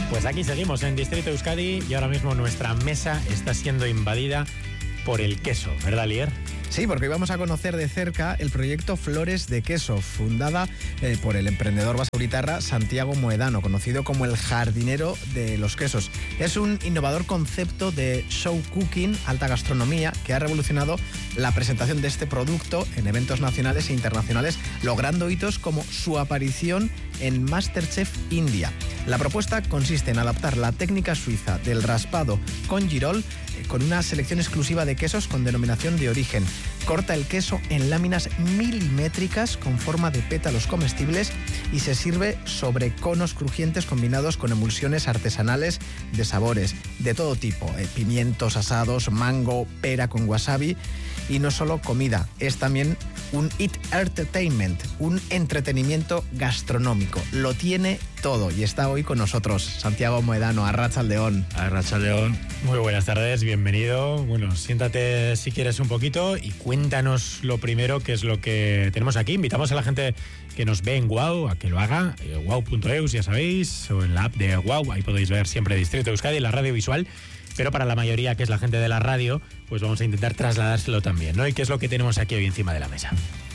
Pues aquí seguimos en Distrito Euskadi y ahora mismo nuestra mesa está siendo invadida por el queso, ¿verdad, Lier? Sí, porque hoy vamos a conocer de cerca el proyecto Flores de Queso, fundada por el emprendedor basauritarra Santiago Moedano, conocido como el jardinero de los quesos. Es un innovador concepto de show cooking, alta gastronomía, que ha revolucionado la presentación de este producto en eventos nacionales e internacionales, logrando hitos como su aparición en MasterChef India. La propuesta consiste en adaptar la técnica suiza del raspado con girol con una selección exclusiva de quesos con denominación de origen. Corta el queso en láminas milimétricas con forma de pétalos comestibles y se sirve sobre conos crujientes combinados con emulsiones artesanales de sabores de todo tipo, pimientos asados, mango, pera con wasabi. Y no solo comida, es también un eat entertainment, un entretenimiento gastronómico. Lo tiene todo y está hoy con nosotros Santiago Moedano, Arratsaldeon. Arratsaldeon. Muy buenas tardes, bienvenido. Bueno, siéntate si quieres un poquito y cuéntanos lo primero, que es lo que tenemos aquí. Invitamos a la gente que nos ve en WOW a que lo haga, wow.eus, ya sabéis, o en la app de WOW, ahí podéis ver siempre Distrito Euskadi, la radio visual. Pero para la mayoría, que es la gente de la radio, pues vamos a intentar trasladárselo también, ¿no? ¿Y qué es lo que tenemos aquí hoy encima de la mesa?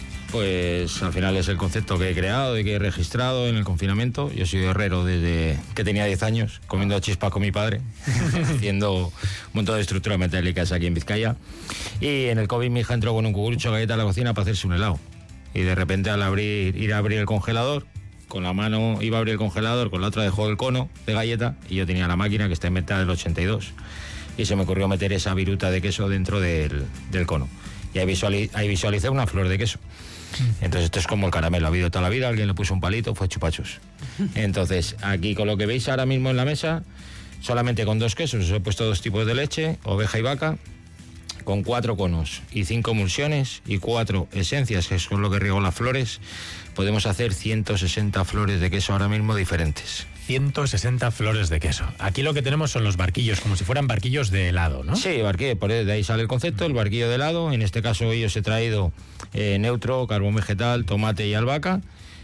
Pues al final es el concepto que he creado y que he registrado en el confinamiento. Yo soy herrero desde que tenía 10 años, comiendo chispas con mi padre, haciendo un montón de estructuras metálicas aquí en Vizcaya. Y en el COVID mi hija entró con un cucurucho de galleta a la cocina para hacerse un helado. Y de repente al ir a abrir el congelador, con la mano iba a abrir el congelador, con la otra dejó el cono de galleta y yo tenía la máquina que está inventada en el 82. Y se me ocurrió meter esa viruta de queso dentro del cono. Y ahí visualicé una flor de queso. Entonces esto es como el caramelo, ha habido toda la vida, alguien le puso un palito, fue chupachos. Entonces aquí con lo que veis ahora mismo en la mesa, solamente con 2 quesos, os he puesto 2 tipos de leche, oveja y vaca, con 4 conos y 5 emulsiones y 4 esencias, que es con lo que riego las flores, podemos hacer 160 flores de queso ahora mismo diferentes. 160 flores de queso. Aquí lo que tenemos son los barquillos, como si fueran barquillos de helado, ¿no? Sí, barquillo, por de ahí sale el concepto, el barquillo de helado. En este caso hoy os he traído neutro, carbón vegetal, tomate y albahaca.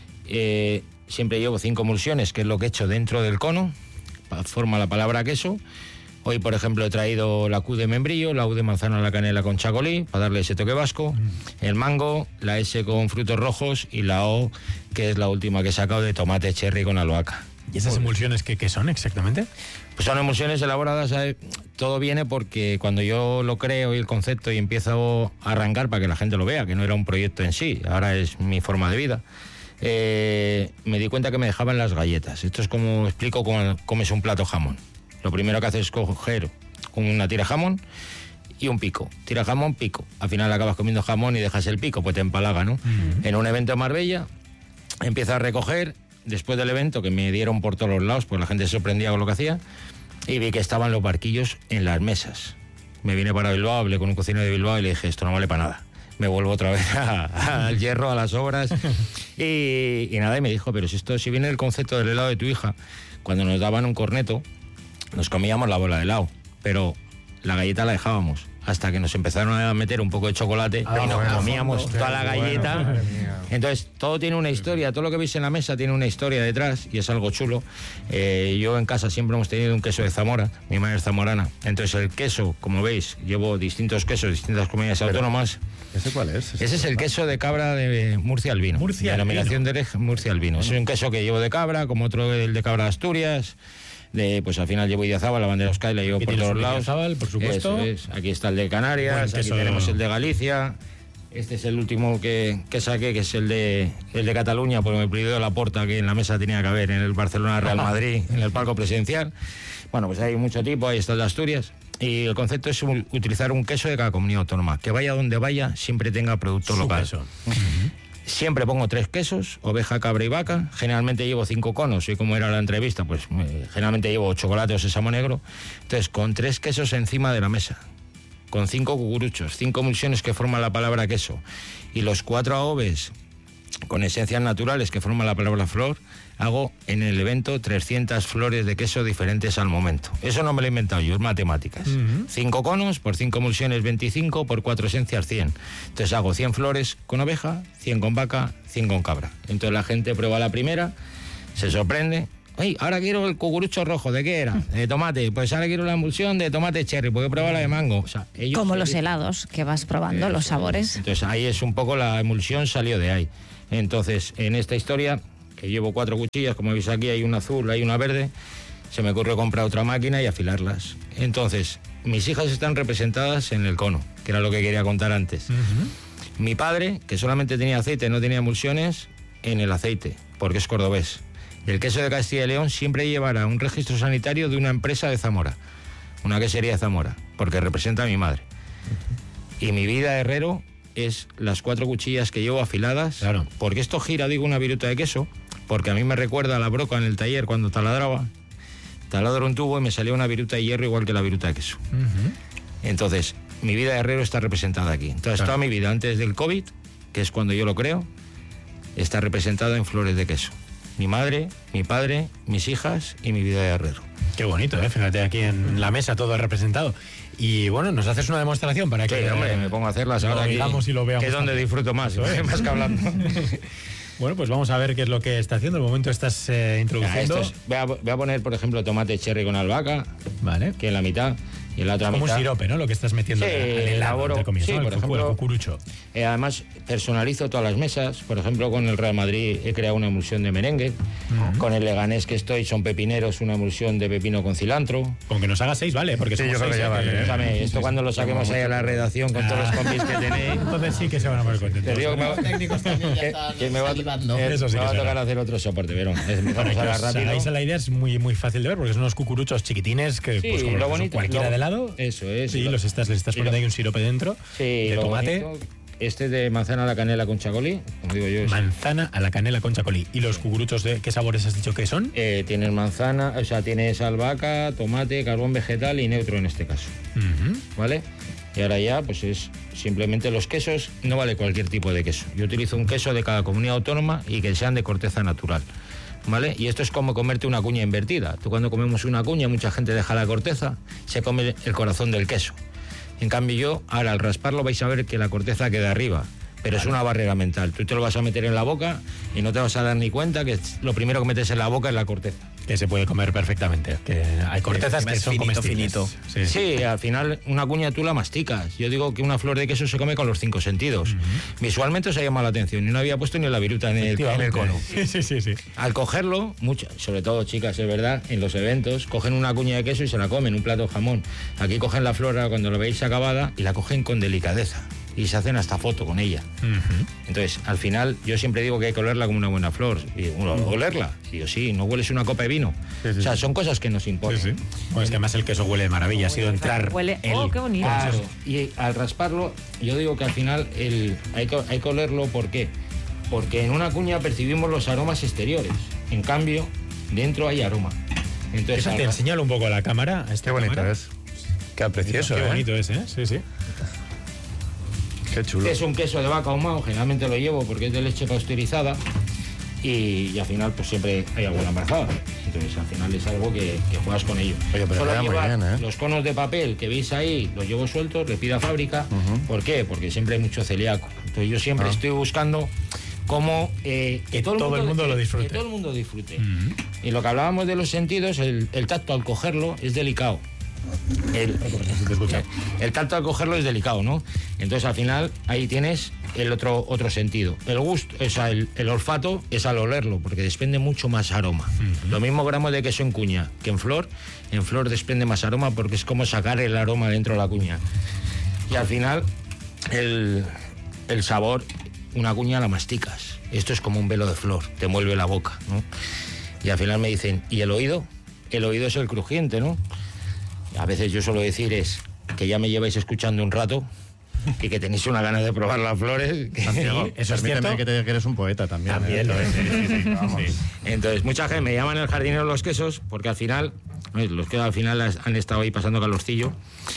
Siempre llevo 5 emulsiones, que es lo que he hecho dentro del cono, forma la palabra queso. Hoy, por ejemplo, he traído la Q de membrillo, la U de manzana a la canela con chacolí, para darle ese toque vasco, el mango, la S con frutos rojos y la O, que es la última que he sacado, de tomate cherry con albahaca. ¿Y esas emulsiones qué son exactamente? Pues son emulsiones elaboradas, todo viene porque cuando yo lo creo y el concepto y empiezo a arrancar para que la gente lo vea, que no era un proyecto en sí, ahora es mi forma de vida, me di cuenta que me dejaban las galletas. Esto es como explico cuando comes un plato jamón. Lo primero que haces es coger una tira jamón y un pico. Tira jamón, pico. Al final acabas comiendo jamón y dejas el pico, pues te empalaga, ¿no? En un evento en Marbella, empiezo a recoger. Después del evento, que me dieron por todos los lados, pues la gente se sorprendía con lo que hacía, y vi que estaban los barquillos en las mesas. Me vine para Bilbao, hablé con un cocinero de Bilbao y le dije, esto no vale para nada. Me vuelvo otra vez al hierro, a las obras. Y nada, y me dijo, pero si viene el concepto del helado de tu hija, cuando nos daban un corneto, nos comíamos la bola de helado, pero la galleta la dejábamos. Hasta que nos empezaron a meter un poco de chocolate y nos comíamos toda la galleta. Entonces, todo tiene una historia, todo lo que veis en la mesa tiene una historia detrás y es algo chulo. Yo en casa siempre hemos tenido un queso de Zamora, mi madre es zamorana. Entonces el queso, como veis, llevo distintos quesos, distintas comunidades autónomas. ¿Ese cuál es? Ese es el queso de cabra de Murcia Albino. Denominación de origen Murcia Albino. Es un queso que llevo de cabra, como otro el de cabra de Asturias. Pues al final llevo Idiazábal, la bandera Euskadi la llevo por todos lados. Idiazábal, por supuesto. Eso es. Aquí está el de Canarias, aquí tenemos el de Galicia. Este es el último que saqué, que es el de Cataluña, porque me pidió la porta que en la mesa tenía que haber, en el Barcelona Real Madrid, en el palco presidencial. Bueno, pues hay mucho tipo, ahí está el de Asturias. Y el concepto es utilizar un queso de cada comunidad autónoma. Que vaya donde vaya, siempre tenga producto local. Queso. Siempre pongo 3 quesos, oveja, cabra y vaca. Generalmente llevo 5 conos y como era la entrevista, pues generalmente llevo chocolate o sésamo negro. Entonces, con 3 quesos encima de la mesa, con 5 cucuruchos, 5 emulsiones que forman la palabra queso y los 4 aoves con esencias naturales que forman la palabra flor, hago en el evento 300 flores de queso diferentes al momento. Eso no me lo he inventado yo, es matemáticas. 5 conos por 5 emulsiones 25 por 4 esencias 100. Entonces hago 100 flores con oveja, 100 con vaca, 100 con cabra. Entonces la gente prueba la primera, se sorprende, Oye, ahora quiero el cucurucho rojo, ¿de qué era? De tomate. Pues ahora quiero la emulsión de tomate cherry, porque he probado la de mango. O sea, como los helados, que vas probando los sabores. Entonces ahí es un poco la emulsión salió de ahí. Entonces, en esta historia, que llevo 4 cuchillas, como veis aquí, hay una azul, hay una verde, se me ocurrió comprar otra máquina y afilarlas. Entonces, mis hijas están representadas en el cono, que era lo que quería contar antes. Mi padre, que solamente tenía aceite, no tenía emulsiones, en el aceite, porque es cordobés. El queso de Castilla y León siempre llevará un registro sanitario de una empresa de Zamora, una quesería de Zamora, porque representa a mi madre. Y mi vida de herrero es las 4 cuchillas que llevo afiladas, claro. Porque esto gira, digo, una viruta de queso, porque a mí me recuerda a la broca en el taller cuando taladraba. Taladro un tubo y me salía una viruta de hierro igual que la viruta de queso. Entonces, mi vida de herrero está representada aquí. Entonces, claro. Toda mi vida antes del COVID, que es cuando yo lo creo, está representada en flores de queso. Mi madre, mi padre, mis hijas y mi vida de herrero. Qué bonito, fíjate, aquí en la mesa todo representado. Y bueno, nos haces una demostración para que... Sí, hombre, me pongo a hacerlas ahora aquí, y lo veamos. Que es donde disfruto más, más que hablando. Bueno, pues vamos a ver qué es lo que está haciendo. De momento estás introduciendo... Voy a poner, por ejemplo, tomate cherry con albahaca, vale, que en la mitad, y en la otra como mitad... un sirope, ¿no? Lo que estás metiendo Sí, al helado, elaboro, entre comillas, sí, ¿no? por ejemplo, el cucurucho. Además, personalizo todas las mesas. Por ejemplo, con el Real Madrid he creado una emulsión de merengue. Con el Leganés que estoy, son pepineros, una emulsión de pepino con cilantro. Con que nos haga 6, vale, porque Sí, somos yo creo 6, que ya vale, Escúchame, esto cuando lo saquemos ahí a la redacción con todos los compis que tenéis... Entonces sí que se van a poner contentos. Te digo que Los técnicos también ya están me va salivando. Eso sí me que va a será. tocar hacer otro soporte, pero empezamos Para que ahora os rápido. hagáis la idea, es muy, muy fácil de ver, porque son unos cucuruchos chiquitines que, Sí, pues como lo los que son bonito, cualquiera lo- de lado. eso es. Sí, Lo- les estás poniendo ahí un sirope dentro, Sí, de lo tomate, bonito, este es de manzana a la canela con chacolí, como digo yo. manzana a la canela con chacolí. ¿Y los cucuruchos de qué sabores has dicho que son? Tienes manzana, o sea, tienes albahaca, tomate, carbón vegetal y neutro en este caso, ¿vale? Y ahora ya, pues es simplemente los quesos, no vale cualquier tipo de queso. Yo utilizo un queso de cada comunidad autónoma y que sean de corteza natural, ¿vale? Y esto es como comerte una cuña invertida. Tú cuando comemos una cuña, mucha gente deja la corteza, se come el corazón del queso. En cambio yo, ahora al rasparlo vais a ver que la corteza queda arriba, pero es una barrera mental. Tú te lo vas a meter en la boca y no te vas a dar ni cuenta que lo primero que metes en la boca es la corteza. Que se puede comer perfectamente. Que hay cortezas que es son finito, comestibles. finito. Sí. Sí, al final una cuña tú la masticas. Yo digo que una flor de queso se come con los 5 sentidos. Visualmente os ha llamado la atención y no había puesto ni la viruta en el cono. Sí. Al cogerlo, sobre todo chicas, es verdad, en los eventos, cogen una cuña de queso y se la comen, un plato de jamón. Aquí cogen la flor cuando lo veis acabada y la cogen con delicadeza. Y se hacen hasta foto con ella. Entonces, al final, yo siempre digo que hay que olerla como una buena flor. Y olerla, sí o sí, no hueles una copa de vino. O sea, son cosas que nos importan. Sí. Bueno, es que además el queso huele de maravilla. Ha sido entrar. Huele. el- Oh, qué bonito. Claro, y al rasparlo, yo digo que al final hay que olerlo, ¿por qué? Porque en una cuña percibimos los aromas exteriores, en cambio, dentro hay aroma. Entonces, Fíjate, enseñalo un poco a la cámara. A esta Qué bonito cámara. es. Qué precioso, Qué bonito es, ¿eh? Sí. Qué chulo. es un queso de vaca ahumado, generalmente lo llevo porque es de leche pasteurizada y al final pues siempre hay alguna embarazada. Entonces al final es algo que juegas con ello. Oye, pero Solo queda muy llevar bien, ¿eh? los conos de papel que veis ahí, los llevo sueltos, le pido a fábrica. ¿Por qué? Porque siempre hay mucho celíaco. Entonces yo siempre estoy buscando cómo que todo el mundo lo disfrute. Que todo el mundo disfrute. Y lo que hablábamos de los sentidos, el tacto al cogerlo es delicado. El tacto al cogerlo es delicado, ¿no? Entonces al final ahí tienes el otro sentido. El gusto, o sea, el olfato es al olerlo, porque desprende mucho más aroma. Lo mismo gramos de queso en cuña que en flor desprende más aroma porque es como sacar el aroma dentro de la cuña. Y al final el sabor, una cuña la masticas. Esto es como un velo de flor, te envuelve la boca, ¿no? Y al final me dicen, ¿y el oído? El oído es el crujiente, ¿no? A veces yo suelo decir es que ya me lleváis escuchando un rato y que tenéis una gana de probar las flores. Santiago, eso es permíteme cierto. que te diga que eres un poeta también. También lo es. Sí. Entonces, mucha gente me llaman el jardinero de los quesos porque al final, los que al final han estado ahí pasando calorcillo,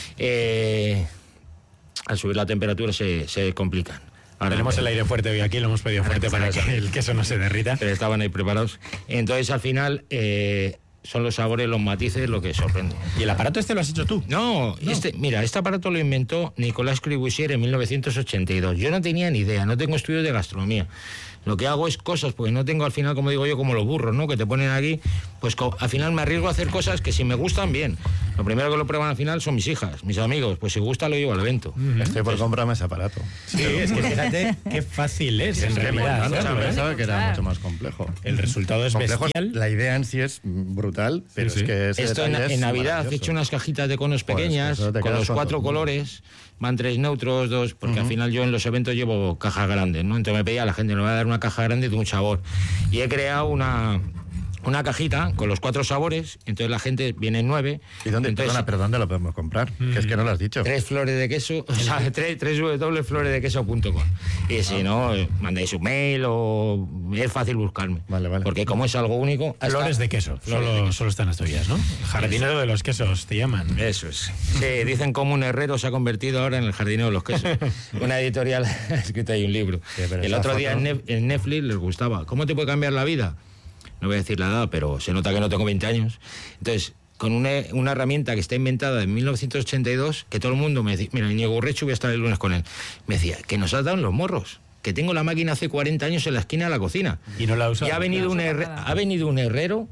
al subir la temperatura se complican. Ahora, Tenemos el aire fuerte hoy aquí, lo hemos pedido fuerte para que el queso no se derrita. pero estaban ahí preparados. Entonces, al final, son los sabores, los matices, lo que sorprende. ¿Y el aparato este lo has hecho tú? No, este aparato lo inventó Nicolas Criboussier en 1982. Yo no tenía ni idea, no tengo estudios de gastronomía. Lo que hago es cosas, porque no tengo al final, como digo yo, como los burros, ¿no? Que te ponen aquí, pues al final me arriesgo a hacer cosas que si me gustan, bien. Lo primero que lo prueban al final son mis hijas, mis amigos. Pues si gusta lo llevo al evento. Estoy por comprarme ese aparato. Sí, es que fíjate qué fácil es en realidad. Antes ¿no? pensaba que era mucho más complejo. El resultado es Complejo, bestial. la idea en sí es brutal, pero Sí, es que ese Esto detalle es en Navidad he maravilloso. hecho unas cajitas de conos Pues, pequeñas, eso te con quedas los tonto. 4 colores. Van 3 neutros, 2, porque al final yo en los eventos llevo cajas grandes, ¿no? Entonces me pedía a la gente, le voy a dar una caja grande de un sabor. Y he creado una cajita con los 4 sabores, entonces la gente viene en 9. ¿Y dónde, entonces, pero dónde lo podemos comprar? Que es que no lo has dicho. 3 flores de queso, o sea, 3 floresdequeso.com. Y si no, mandáis un mail o es fácil buscarme. Vale. Porque como es algo único... Flores de queso, solo están las tuyas, ¿no? El jardinero de los quesos te llaman. Eso es. Sí, dicen como un herrero se ha convertido ahora en el jardinero de los quesos. Una editorial ha escrito ahí un libro. Sí, pero el esa otro día foto- en Netflix les gustaba. ¿Cómo te puede cambiar la vida? No voy a decir la edad, pero se nota que no tengo 20 años. Entonces, con una herramienta que está inventada en 1982, que todo el mundo me decía, mira, Íñigo Urrechu, voy a estar el lunes con él, me decía, que nos has dado en los morros, que tengo la máquina hace 40 años en la esquina de la cocina. Y no la usas. Y ha venido un herrero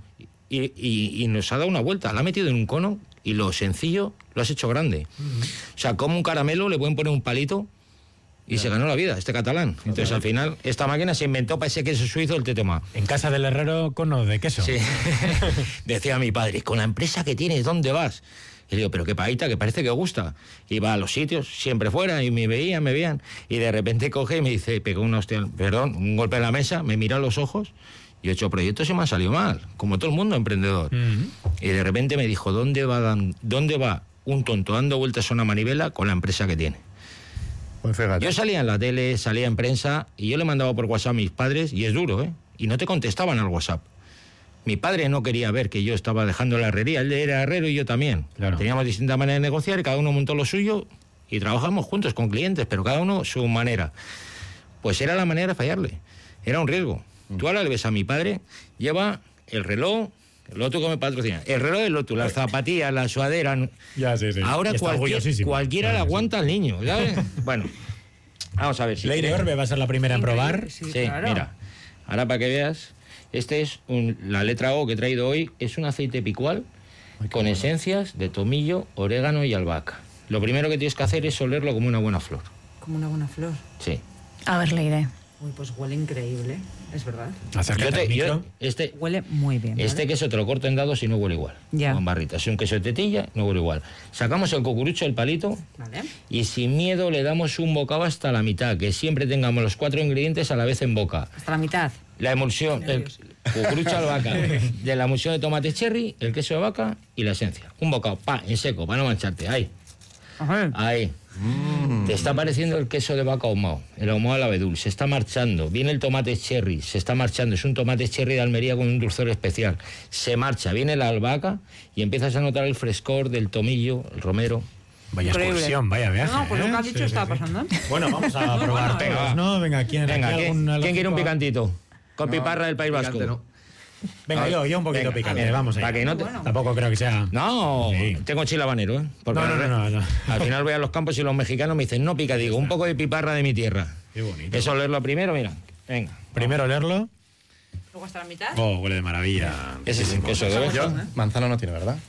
y nos ha dado una vuelta, la ha metido en un cono y lo sencillo lo has hecho grande. O sea, como un caramelo le pueden poner un palito y se ganó la vida, este catalán. Entonces, al final, esta máquina se inventó para ese queso suizo, el tetema. En casa del herrero, cono de queso. Sí. Decía mi padre, con la empresa que tienes, ¿dónde vas? Y le digo, pero qué paita, que parece que gusta. Y va a los sitios, siempre fuera, y me veían. Y de repente coge y me dice, pegó un golpe en la mesa, me mira a los ojos. Yo he hecho proyectos y me han salido mal, como todo el mundo emprendedor. Y de repente me dijo, ¿dónde va un tonto dando vueltas a una manivela con la empresa que tiene? Pues fíjate. Yo salía en la tele, salía en prensa, y yo le mandaba por WhatsApp a mis padres, y es duro, ¿eh? Y no te contestaban al WhatsApp. Mi padre no quería ver que yo estaba dejando la herrería, él era herrero y yo también. Claro. Teníamos distintas maneras de negociar y cada uno montó lo suyo y trabajamos juntos con clientes, pero cada uno su manera. Pues era la manera de fallarle, era un riesgo. Tú ahora le ves a mi padre, lleva el reloj, el Lotus que me patrocina, el reloj del Lotus, las zapatillas, la sudadera. Ya, sí. Ahora Y está orgullosísimo. cualquiera le aguanta al niño, ¿sabes? Bueno, vamos a ver si Lady quieres. Orbe va a ser la primera en probar. Sí, claro. mira, ahora para que veas, este es la letra O que he traído hoy, es un aceite picual con esencias de tomillo, orégano y albahaca. Lo primero que tienes que hacer es olerlo como una buena flor. Como una buena flor. Sí. A ver, Leire. Uy, pues huele increíble, es verdad. Acércate al micro. Huele muy bien. ¿vale? Este queso te lo corto en dados y no huele igual. Ya. Con barritas. Es un queso de tetilla, no huele igual. Sacamos el cucurucho del palito Vale. y sin miedo le damos un bocado hasta la mitad, que siempre tengamos los 4 ingredientes a la vez en boca. Hasta la mitad. La emulsión, el cucurucho albahaca, de la emulsión de tomate cherry, el queso de vaca y la esencia. Un bocado, en seco, para no mancharte. Ahí, Ajá. ahí. Te está apareciendo el queso de vaca ahumado, el ahumado al abedul, se está marchando. Viene el tomate cherry, se está marchando. Es un tomate cherry de Almería con un dulzor especial. Se marcha, viene la albahaca y empiezas a notar el frescor del tomillo, el romero. Vaya Increíble. excursión, vaya viaje. No, pues lo que ¿eh? has dicho Sí, está sí. pasando. Bueno, vamos a probar Bueno, todos, ¿no? Venga, ¿quién? Venga, aquí ¿quién algún quiere un alógico? picantito? Con piparra del País Vasco. Venga, yo un poquito Venga, picante, a ver, vamos ahí. para que no te- Tampoco creo que sea... No, Sí. tengo chile habanero, ¿eh? Porque No. al final voy a los campos y los mexicanos me dicen, no pica, digo, un poco de piparra de mi tierra. Qué bonito. Eso leerlo primero, mira. Venga. Primero leerlo. Luego hasta la mitad. Oh, huele de maravilla. Ese es el queso de oveja. Yo, manzana no tiene, ¿verdad?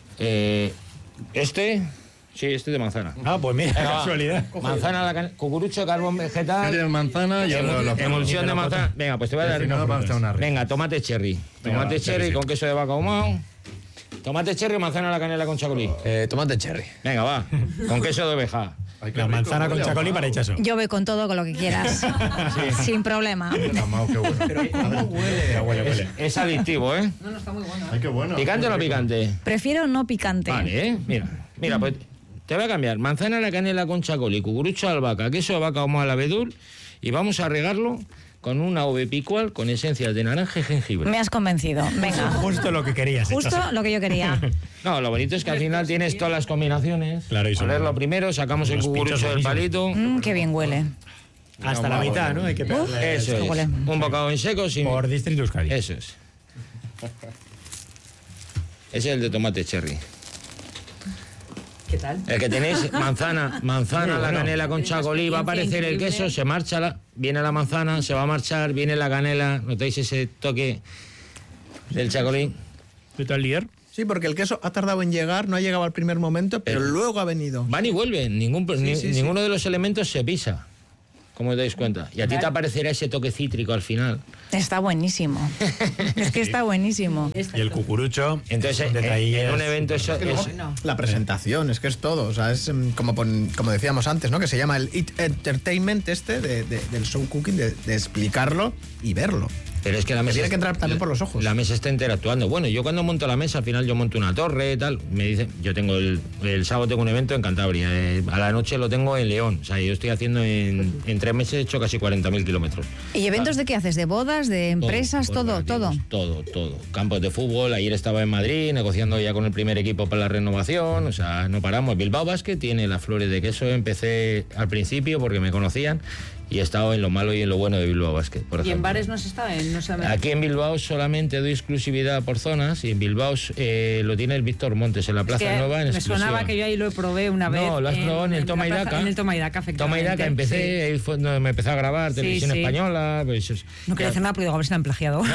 Sí, este de manzana. Ah, pues mira, Venga, va. casualidad. Manzana, cucurucho, carbón Yo vegetal, tiene manzana, yo lo emulsión de manzana. Venga, pues te voy a dar... Si no, vamos a echar una rica. Venga, tomate cherry. Venga, Tomate va, cherry sí. con queso de vaca ahumado. Tomate cherry o manzana a la canela con chacolí. Tomate cherry. Venga, va. Con queso de oveja. Ay, qué La rico, manzana con huele a chacolí ahumado. para hechazo. Yo voy con todo, con lo que quieras. Sin problema. Ahumado, qué bueno. Huele. Es adictivo, ¿eh? No, está muy bueno. Ay, qué bueno. ¿Picante o no picante? Prefiero no picante. Vale, ¿eh? Mira, pues te voy a cambiar. Manzana a la canela con chacolí, cucurucho a albahaca, queso de vaca ahumado al abedul y vamos a regarlo con una ove picual con esencias de naranja y jengibre. Me has convencido. Venga. Justo lo que querías. Justo lo que yo quería. No, lo bonito es que al final tienes todas las combinaciones. Claro, y son- Ponerlo primero, sacamos el Los pinchos cucurucho del buenísimos. palito. Qué bien huele. Hasta la mitad, ¿no? Hay que pegarle. Eso es. huele. Un bocado en seco sin... Por Distrito Euskadi. Eso es. Ese es el de tomate cherry. ¿Qué tal? El que tenéis, manzana, la canela con chacolí, va a aparecer el queso, se marcha, viene la manzana, se va a marchar, viene la canela, ¿notáis ese toque del chacolí? ¿Qué tal, líder? Sí, porque el queso ha tardado en llegar, no ha llegado al primer momento, pero luego ha venido. Van y vuelven, ninguno de los elementos se pisa, como os dais cuenta. Y a ti te aparecerá ese toque cítrico al final. Está buenísimo. Es que está buenísimo. Y el cucurucho. Entonces, son detalles. en un evento eso es... La presentación, es que es todo. O sea, es como decíamos antes, ¿no? Que se llama el Eat Entertainment del show cooking, de explicarlo y verlo. Pero es que la mesa tiene que entrar también por los ojos. La mesa está interactuando. Bueno, yo cuando monto la mesa, al final yo monto una torre, tal. Me dicen, yo tengo el sábado tengo un evento en Cantabria. A la noche lo tengo en León. O sea, yo estoy haciendo en 3 meses he hecho casi 40.000 kilómetros. ¿Y eventos de qué haces? ¿De bodas? ¿De empresas? Todo. Todo. Campos de fútbol. Ayer estaba en Madrid negociando ya con el primer equipo para la renovación. O sea, no paramos. Bilbao Basket tiene las flores de queso. Empecé al principio porque me conocían. Y he estado en lo malo y en lo bueno de Bilbao Basket, por ejemplo. ¿Y en bares no se está? Aquí en Bilbao solamente doy exclusividad por zonas y en Bilbao lo tiene el Víctor Montes en la Plaza Nueva en exclusiva. Me sonaba que yo ahí lo probé una vez. No, lo has probado en el Toma y Daca. En el Toma y Daca, efectivamente. Toma y Daca, empecé, ahí fue donde me empecé a grabar, televisión española. Pues, no quería hacer nada, pero digo, a ver si me han plagiado.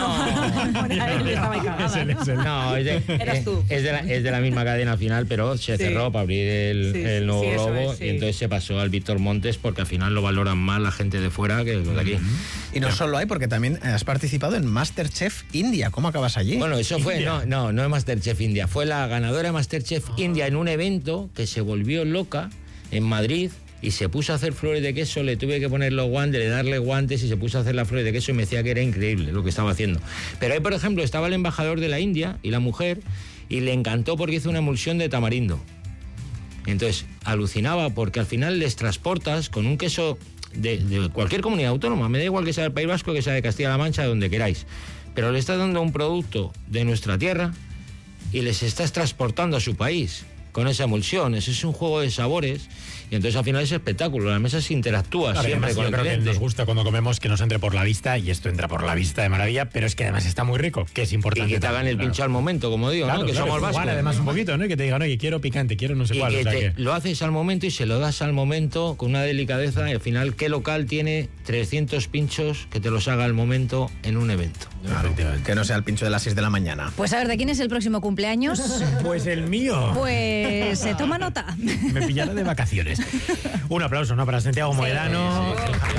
No, eras tú. Es de la misma cadena final, pero se cerró para abrir el nuevo Globo y entonces se pasó al Víctor Montes porque al final lo valoran más la gente de fuera que los de aquí. Y no solo hay, porque también has participado en Masterchef India. ¿Cómo acabas allí? Bueno, eso fue, no es Masterchef India, fue la ganadora de Masterchef India en un evento que se volvió loca en Madrid y se puso a hacer flores de queso, le tuve que poner los guantes, darle guantes y se puso a hacer las flores de queso y me decía que era increíble lo que estaba haciendo. Pero ahí, por ejemplo, estaba el embajador de la India y la mujer y le encantó porque hizo una emulsión de tamarindo. Entonces, alucinaba porque al final les transportas con un queso de cualquier comunidad autónoma, me da igual que sea del País Vasco, que sea de Castilla-La Mancha, de donde queráis, pero le estás dando un producto de nuestra tierra y les estás transportando a su país con esa emulsión. Eso es un juego de sabores y entonces al final es espectáculo. La mesa se interactúa siempre con el cliente. Creo que nos gusta cuando comemos que nos entre por la vista y esto entra por la vista de maravilla, pero es que además está muy rico, que es importante. Y que te hagan el pincho al momento, como digo, ¿no? Que somos vascos. Además un poquito, ¿no? Y que te digan, oye, quiero picante, quiero no sé cuál. Y que lo haces al momento y se lo das al momento con una delicadeza y al final, ¿qué local tiene 300 pinchos que te los haga al momento en un evento? Claro, que no sea el pincho de las 6 de la mañana. Pues a ver, ¿de quién es el próximo cumpleaños? Pues el mío. Pues se toma nota. Me pillará de vacaciones. Un aplauso, ¿no? Para Santiago Moedano.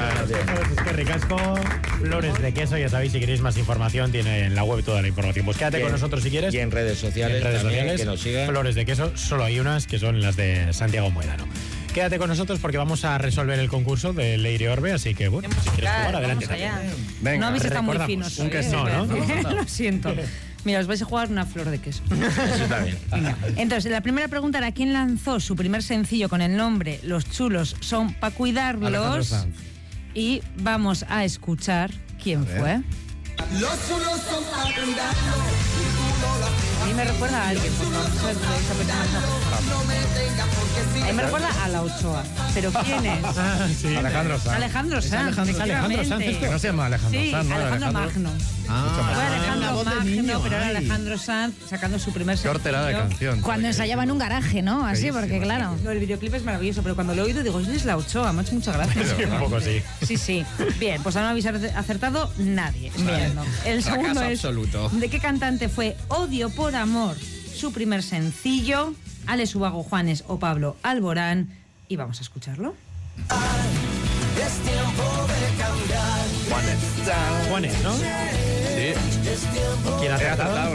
Es que ricasco. Flores de queso, ya sabéis, si queréis más información, tiene en la web toda la información. Pues quédate con nosotros si quieres. Y en redes sociales, que nos sigan. Flores de queso, solo hay unas que son las de Santiago Moedano. Quédate con nosotros porque vamos a resolver el concurso de Leire Orbe, así que bueno, si quieres jugar, adelante. Venga, no habéis estado muy finos. Un queso, ¿no? Lo siento. Mira, os vais a jugar una flor de queso. Eso está bien. Entonces, la primera pregunta era ¿quién lanzó su primer sencillo con el nombre Los chulos son pa' cuidarlos? Y vamos a escuchar quién fue. Los chulos son pa' cuidarlos. A mí me recuerda a alguien, por favor. A mí me recuerda a la Ochoa. ¿Pero quién es? Sí. Alejandro Sanz. Alejandro Sanz, este no se llama Alejandro sí, Sanz, ¿no? Alejandro Magno. Fue Alejandro Magno, pero era Alejandro Sanz sacando su primer sencillo. Qué horterada de canción. Cuando ensayaba en un garaje, ¿no? Así, porque claro. No, el videoclip es maravilloso, pero cuando lo he oído digo, es la Ochoa, me ha hecho mucha gracia. Sí, un poco sí. Sí. Bien, pues ahora no habéis acertado nadie. Bien. El segundo es, absoluto. ¿de qué cantante fue Odio por Amor? Su primer sencillo, Alex Ubago Juanes o Pablo Alborán. Y vamos a escucharlo. Juanes, ¿no? Sí. ¿Quién ha tratado?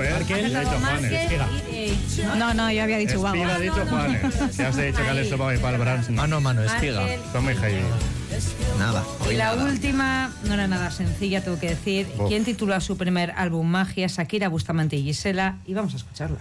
No, yo había dicho Ubago. Espiga ha dicho Juanes. Ya os he dicho que Alex Ubago y Pablo Alborán. Mano, Espiga. Son muy heavy. Nada. Y la última no era nada sencilla, tengo que decir. ¿Quién tituló a su primer álbum Magia? Shakira, Bustamante y Gisela. Y vamos a escucharla.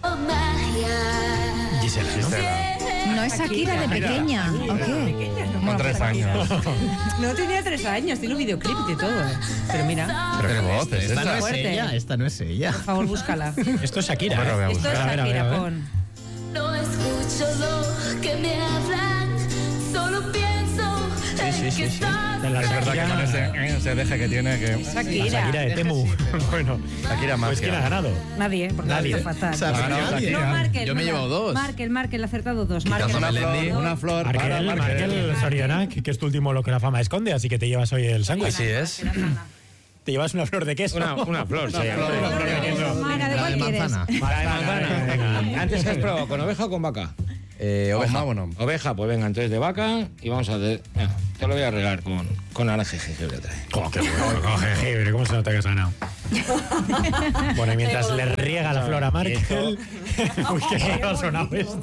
Gisela, ¿no? ¿No es Shakira de pequeña? ¿O qué? Con 3 años. No tenía 3 años, tiene un videoclip y todo. Pero mira. Pero qué voz es Esta no esta. es ella, esta no es ella. Por favor, búscala. Esto es Shakira. Bueno, voy a Esto es buscar. Shakira, pon. No escucho lo que me hablan, solo pienso en sí. De la Es verdad que con ese deje que tiene que... Shakira. de Temu. Bueno, Shakira más. pues ¿quién ha ganado? Nadie, porque Nadie. lo ha hecho fatal. Nadie. No, Markel. Yo me he llevado 2. Markel ha acertado 2. Una flor. Markel Soriana, que es tu último lo que la fama esconde, así que te llevas hoy el sándwich. Así es. Te llevas una flor de queso. Una flor, sí. Mira, ¿de cuál quieres? manzana. Venga. Antes has probado con oveja o con vaca. Oveja, bueno. Oveja, pues venga, entonces de vaca y vamos a hacer... Mira, te lo voy a regalar con naranja y jengibre. Oh, qué bueno, con jengibre, ¿cómo se nota que has ganado? Bueno, y mientras le riega la flor a Markel... Uy, qué raro ha sonado esto.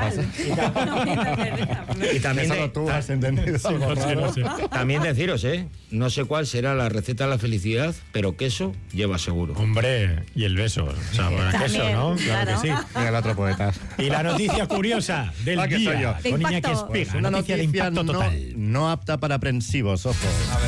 Y también, Solo tú has entendido algo raro. No sé. también deciros, no sé cuál será la receta de la felicidad, pero queso lleva seguro. Hombre, y el beso. O sea, bueno, queso, ¿no? Claro que sí. Mira el otro poeta. Y la noticia curiosa del que soy día. yo. Con Iñaki impacto. Espiga. Una noticia de noticia impacto total. no apta para aprensivos, ojo.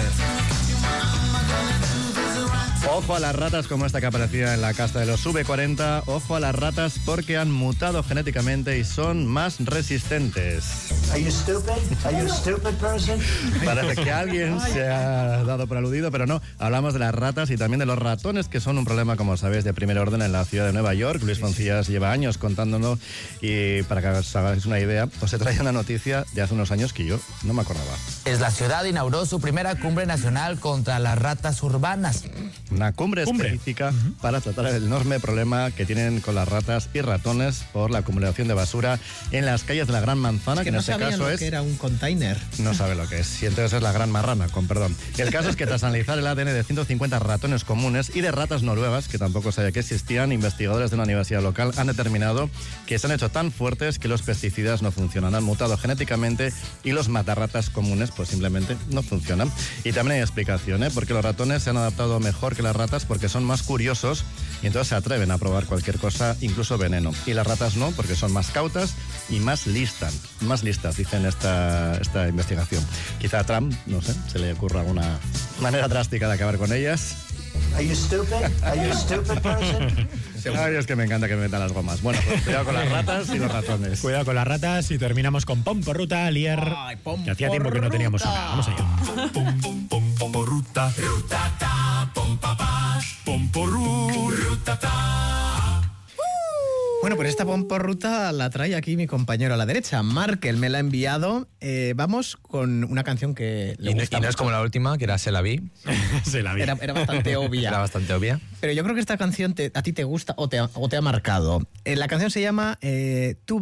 Ojo a las ratas como esta que aparecía en la casta de los V40. Ojo a las ratas porque han mutado genéticamente y son más resistentes. Are you stupid person? Parece que alguien se ha dado por aludido, pero no. Hablamos de las ratas y también de los ratones, que son un problema, como sabéis, de primer orden en la ciudad de Nueva York. Luis Foncillas lleva años contándonos y para que os hagáis una idea, os he traído una noticia de hace unos años que yo no me acordaba. La ciudad inauguró su primera cumbre nacional contra las ratas urbanas. Una cumbre específica para tratar el enorme problema que tienen con las ratas y ratones por la acumulación de basura en las calles de la Gran Manzana, Es que que no en este sabían caso lo es... que era un container. No sabe lo que es. Y entonces es la gran marrana, con perdón. El caso es que tras analizar el ADN de 150 ratones comunes y de ratas noruegas, que tampoco sabía que existían, investigadores de una universidad local han determinado que se han hecho tan fuertes que los pesticidas no funcionan. Han mutado genéticamente y los matarratas comunes pues simplemente no funcionan. Y también hay explicación, porque los ratones se han adaptado mejor que las ratas porque son más curiosos y entonces se atreven a probar cualquier cosa, incluso veneno. Y las ratas no, porque son más cautas y más listas, dicen esta investigación. Quizá a Trump, no sé, se le ocurra alguna manera drástica de acabar con ellas. Are you stupid person? Ay, es que me encanta que me metan las gomas. Bueno, pues cuidado con las ratas y los ratones. Cuidado con las ratas y terminamos con Pomporruta, Lier, que hacía tiempo que no teníamos una. Vamos allá. Pomporruta, rutata, pompapá, pomporru, rutata. Bueno, pues esta pomporruta la trae aquí mi compañero a la derecha. Markel me la ha enviado. Vamos con una canción que le gusta Y no es mucho. como la última, que era Se la vi. Se la vi. Era bastante obvia. Era bastante obvia. Pero yo creo que esta canción a ti te gusta o te ha marcado. La canción se llama Tu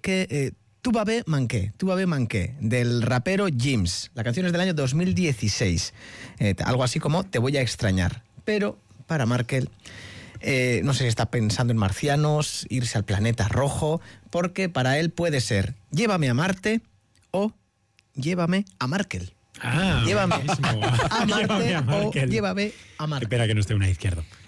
va bé manqué, del rapero Jims. La canción es del año 2016. Algo así como Te voy a extrañar. Pero para Markel... no sé si está pensando en marcianos, irse al planeta rojo, porque para él puede ser Llévame a Marte o Llévame a Markel. Ah, Llévame buenísimo. a Marte Llévame a o Markel. Llévame a Markel. Espera que no esté una izquierda.